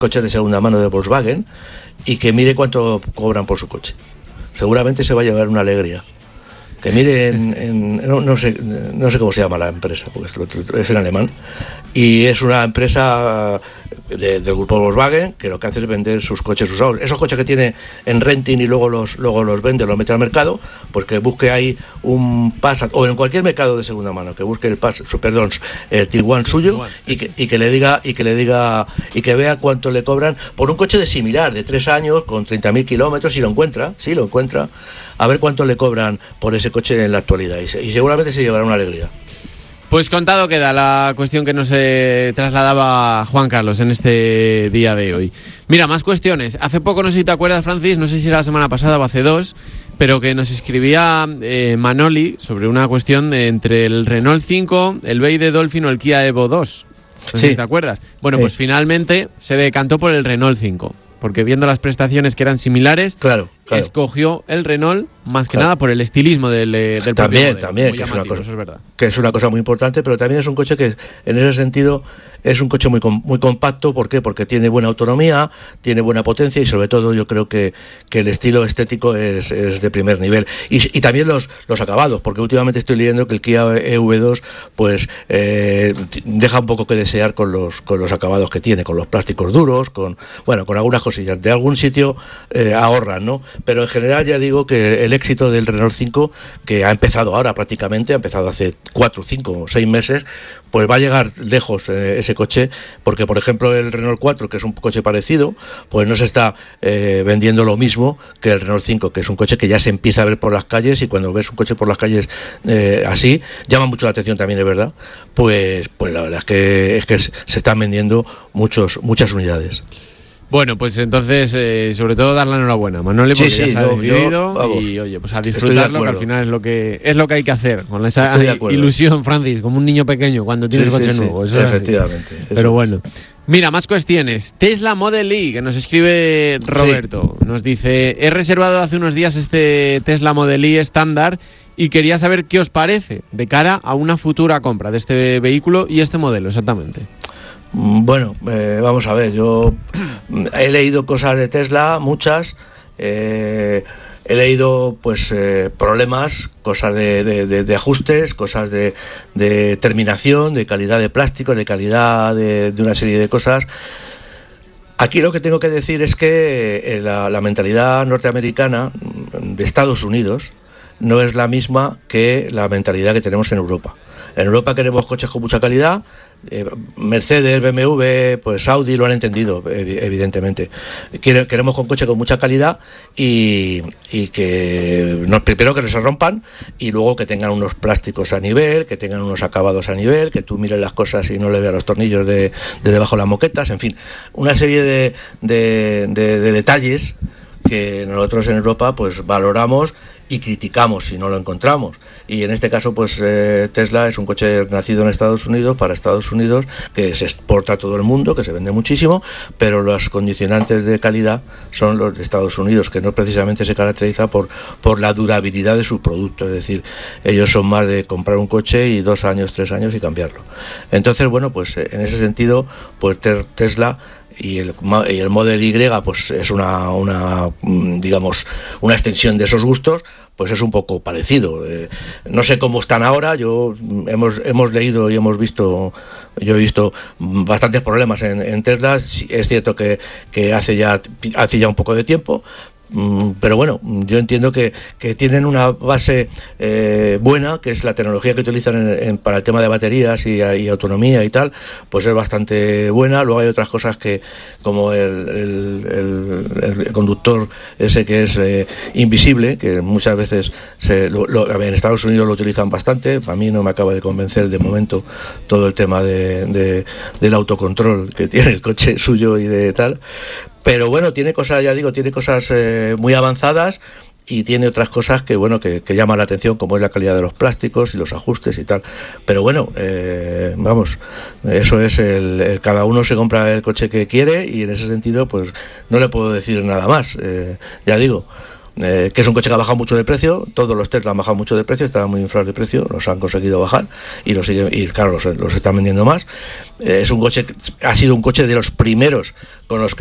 coches de segunda mano de Volkswagen y que mire cuánto cobran por su coche. Seguramente se va a llevar una alegría. Que mire no sé cómo se llama la empresa, porque es en alemán, y es una empresa del grupo Volkswagen que lo que hace es vender sus coches usados. Esos coches que tiene en renting y luego los vende, los mete al mercado, pues que busque ahí un Passat, o en cualquier mercado de segunda mano, que busque el Tiguan suyo y que le diga y que vea cuánto le cobran por un coche de similar, de 3 años, con 30.000 kilómetros, si lo encuentra, a ver cuánto le cobran por ese coche en la actualidad, y seguramente se llevará una alegría. Pues contado queda la cuestión que nos trasladaba Juan Carlos en este día de hoy. Mira, más cuestiones. Hace poco, no sé si te acuerdas, Francis, no sé si era la semana pasada o hace 2, pero que nos escribía Manoli sobre una cuestión entre el Renault 5, el BYD Dolphin o el Kia Evo 2. No sé si te acuerdas. Bueno, pues finalmente se decantó por el Renault 5. Porque viendo las prestaciones que eran similares, claro. Escogió el Renault más que nada por el estilismo del propio modelo. También, que es una cosa muy importante, pero también es un coche que en ese sentido es un coche muy compacto. ¿Por qué? Porque tiene buena autonomía, tiene buena potencia y sobre todo yo creo que el estilo estético es de primer nivel. Y también los acabados, porque últimamente estoy leyendo que el Kia EV2 pues deja un poco que desear con los acabados que tiene, con los plásticos duros, con algunas cosillas. De algún sitio ahorran, ¿no? Pero en general ya digo que el éxito del Renault 5, que ha empezado ahora prácticamente, ha empezado hace 4, 5, 6 meses, pues va a llegar lejos ese coche, porque por ejemplo el Renault 4, que es un coche parecido, pues no se está vendiendo lo mismo que el Renault 5, que es un coche que ya se empieza a ver por las calles, y cuando ves un coche por las calles así, llama mucho la atención también, es verdad, pues la verdad es que se están vendiendo muchas unidades. Bueno, pues entonces, sobre todo dar la enhorabuena, Manoli, porque ya se ha decidido y oye, pues a disfrutarlo, que al final es lo que hay que hacer, con esa ilusión, Francis, como un niño pequeño cuando tienes coche nuevo. Eso efectivamente. Eso. Pero bueno. Mira, más cuestiones. Tesla Model Y, que nos escribe Roberto. Nos dice, he reservado hace unos días este Tesla Model Y estándar y quería saber qué os parece de cara a una futura compra de este vehículo y este modelo exactamente. Bueno, vamos a ver, yo he leído cosas de Tesla, muchas, he leído pues problemas, cosas de ajustes, cosas de terminación, de calidad de plástico, de calidad de una serie de cosas. Aquí lo que tengo que decir es que la mentalidad norteamericana de Estados Unidos no es la misma que la mentalidad que tenemos en Europa. En Europa queremos coches con mucha calidad. Mercedes, BMW, pues Audi lo han entendido, evidentemente. Queremos un coche con mucha calidad y que primero que no se rompan y luego que tengan unos plásticos a nivel, que tengan unos acabados a nivel, que tú mires las cosas y no le veas los tornillos de debajo de las moquetas, en fin, una serie de detalles que nosotros en Europa pues valoramos y criticamos si no lo encontramos. Y en este caso pues Tesla es un coche nacido en Estados Unidos, para Estados Unidos, que se exporta a todo el mundo, que se vende muchísimo, pero los condicionantes de calidad son los de Estados Unidos, que no precisamente se caracteriza por la durabilidad de sus productos. Es decir, ellos son más de comprar un coche y 2 años, 3 años y cambiarlo. Entonces, bueno, pues en ese sentido, pues Tesla y el Model Y pues es digamos una extensión de esos gustos, pues es un poco parecido. No sé cómo están ahora. Hemos leído y hemos visto, yo he visto bastantes problemas en Tesla. Es cierto que hace ya un poco de tiempo, pero bueno, yo entiendo que tienen una base buena, que es la tecnología que utilizan para el tema de baterías y autonomía y tal, pues es bastante buena. Luego hay otras cosas que, como el conductor ese que es invisible, que muchas veces en Estados Unidos lo utilizan bastante. A mí no me acaba de convencer de momento todo el tema del autocontrol que tiene el coche suyo y de tal. Pero bueno, tiene cosas, ya digo, muy avanzadas, y tiene otras cosas que llaman la atención, como es la calidad de los plásticos y los ajustes y tal. Pero bueno, vamos, eso es cada uno se compra el coche que quiere, y en ese sentido pues no le puedo decir nada más. Ya digo, que es un coche que ha bajado mucho de precio. Todos los Tesla han bajado mucho de precio, estaban muy inflados de precio, los han conseguido bajar y los están vendiendo más. Es un coche, ha sido un coche de los primeros con los que